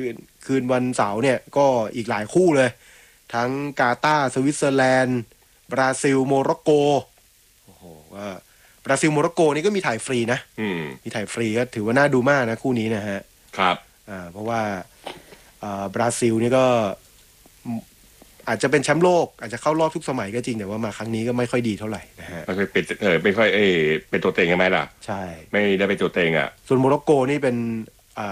คืนวันเสาร์เนี่ยก็อีกหลายคู่เลยทั้งกาตาร์สวิตเซอร์แลนด์บราซิลโมร็อกโกโอ้โหว่าบราซิลโมร็อกโกนี่ก็มีถ่ายฟรีนะมีถ่ายฟรีก็ถือว่าน่าดูมากนะคู่นี้นะฮะครับเพราะว่าบราซิลนี่ก็อาจจะเป็นแชมป์โลกอาจจะเข้ารอบทุกสมัยก็จริงแต่ว่ามาครั้งนี้ก็ไม่ค่อยดีเท่าไหร่นะฮะไม่ค่อยเป็นไม่ค่อยเป็นตัวเต็งใช่ไหมล่ะใช่ไม่ได้เป็นตัวเต็งอ่ะส่วนโมร็อกโกนี่เป็น